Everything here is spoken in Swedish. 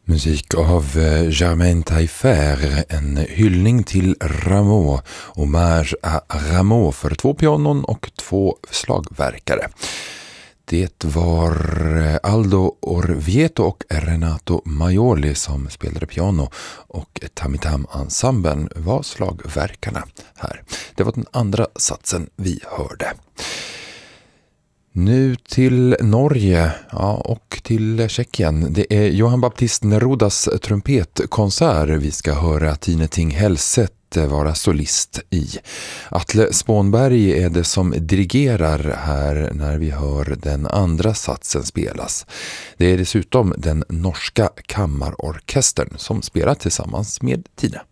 Musik av Germain Taillefer, en hyllning till Rameau, hommage à Rameau för 2 pianon och 2 slagverkare. Det var Aldo Orvieto och Renato Maioli som spelade piano och Tam-Tam-ensemblen var slagverkarna här. Det var den andra satsen vi hörde. Nu till Norge och till Tjeckien. Det är Johann Baptist Nerudas trumpetkonsert vi ska höra Tine Ting Hellset vara solist i. Atle Spånberg är det som dirigerar här när vi hör den andra satsen spelas. Det är dessutom den norska kammarorkestern som spelar tillsammans med Tine.